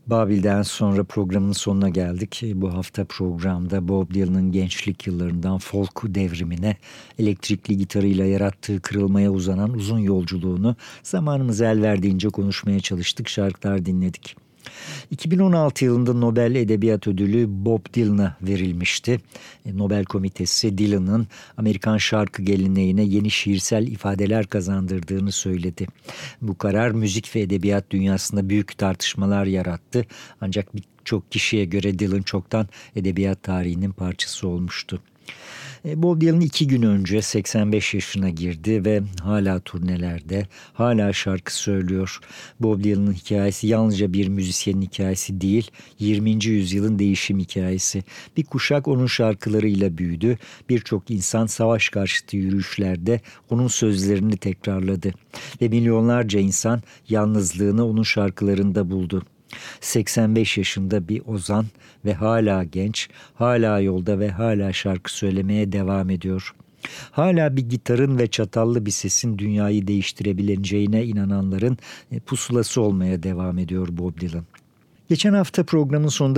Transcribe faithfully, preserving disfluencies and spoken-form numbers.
Babil'den sonra programın sonuna geldik. Bu hafta programda Bob Dylan'ın gençlik yıllarından folk devrimine, elektrikli gitarıyla yarattığı kırılmaya uzanan uzun yolculuğunu zamanımız el verdiğince konuşmaya çalıştık, şarkılar dinledik. iki bin on altı yılında Nobel Edebiyat Ödülü Bob Dylan'a verilmişti. Nobel Komitesi Dylan'ın Amerikan şarkı geleneğine yeni şiirsel ifadeler kazandırdığını söyledi. Bu karar müzik ve edebiyat dünyasında büyük tartışmalar yarattı. Ancak birçok kişiye göre Dylan çoktan edebiyat tarihinin parçası olmuştu. Bob Dylan iki gün önce seksen beş yaşına girdi ve hala turnelerde, hala şarkı söylüyor. Bob Dylan'ın hikayesi yalnızca bir müzisyenin hikayesi değil, yirminci yüzyılın değişim hikayesi. Bir kuşak onun şarkılarıyla büyüdü. Birçok insan savaş karşıtı yürüyüşlerde onun sözlerini tekrarladı. Ve milyonlarca insan yalnızlığını onun şarkılarında buldu. seksen beş yaşında bir ozan ve hala genç, hala yolda ve hala şarkı söylemeye devam ediyor. Hala bir gitarın ve çatallı bir sesin dünyayı değiştirebileceğine inananların pusulası olmaya devam ediyor Bob Dylan. Geçen hafta programın sonunda